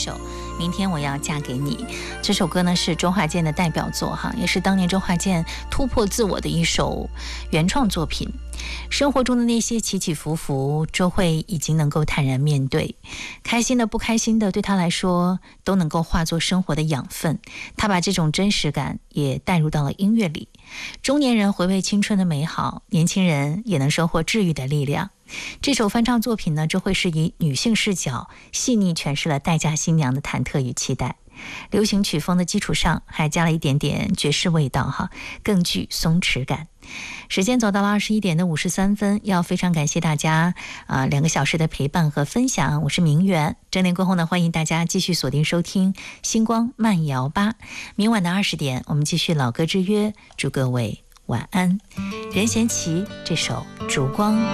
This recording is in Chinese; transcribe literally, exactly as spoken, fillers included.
首《明天我要嫁给你》。这首歌呢是周华健的代表作哈，也是当年周华健突破自我的一首原创作品。生活中的那些起起伏伏，周慧已经能够坦然面对，开心的不开心的对他来说都能够化作生活的养分。他把这种真实感也带入到了音乐里。中年人回味青春的美好，年轻人也能收获治愈的力量。这首翻唱作品呢，周慧是以女性视角细腻诠释了待嫁新娘的忐忑与期待，流行曲风的基础上还加了一点点爵士味道哈，更具松弛感。时间走到了二十一点的五十三分，要非常感谢大家啊、呃、两个小时的陪伴和分享。我是明媛，整点过后呢，欢迎大家继续锁定收听星光慢摇吧。明晚的二十点，我们继续老歌之约，祝各位晚安。任贤齐这首《烛光》。